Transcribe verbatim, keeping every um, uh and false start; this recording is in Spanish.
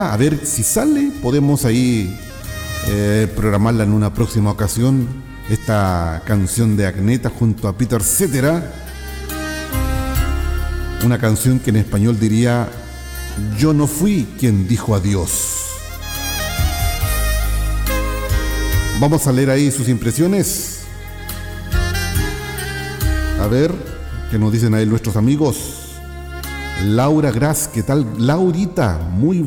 A ver si sale, podemos ahí eh, programarla en una próxima ocasión. Esta canción de Agneta junto a Peter Cetera. Una canción que en español diría: yo no fui quien dijo adiós. Vamos a leer ahí sus impresiones. A ver, ¿qué nos dicen ahí nuestros amigos? Laura Gras, ¿qué tal? Laurita, muy